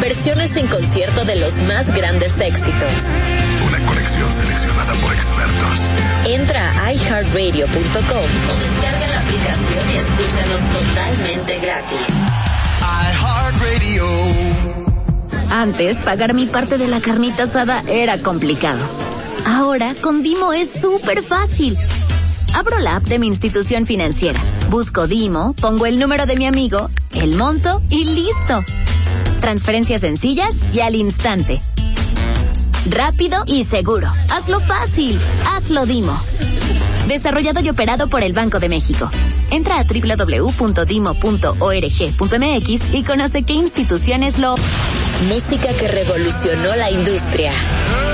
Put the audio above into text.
Versiones en concierto de los más grandes éxitos. Una colección seleccionada por expertos. Entra a iHeartRadio.com o descarga la aplicación y escúchanos totalmente gratis. iHeartRadio. Antes, pagar mi parte de la carnita asada era complicado. Ahora, con Dimo es súper fácil. Abro la app de mi institución financiera, busco Dimo, pongo el número de mi amigo, el monto y listo. Transferencias sencillas y al instante. Rápido y seguro. Hazlo fácil. Hazlo Dimo. Desarrollado y operado por el Banco de México. Entra a www.dimo.org.mx y conoce qué instituciones lo... Música que revolucionó la industria.